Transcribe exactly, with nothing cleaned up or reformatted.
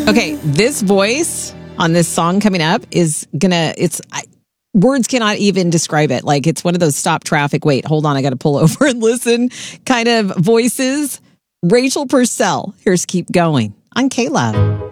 Okay, this voice on this song coming up is gonna, it's, I, words cannot even describe it. Like, it's one of those stop traffic, wait, hold on, I got to pull over and listen kind of voices. Rachel Purcell. Here's Keep Going on K-Love.